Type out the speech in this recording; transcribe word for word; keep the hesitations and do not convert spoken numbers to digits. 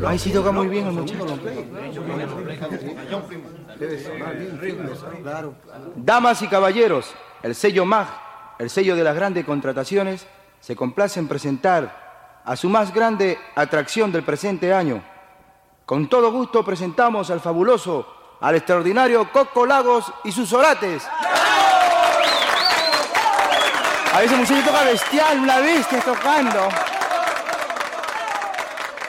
Ay, sí toca muy bien el muchacho. Damas y caballeros, el sello M A G, el sello de las grandes contrataciones, se complace en presentar a su más grande atracción del presente año. Con todo gusto presentamos al fabuloso, al extraordinario Coco Lagos y sus orates. A ese muchacho toca bestial, una bestia tocando.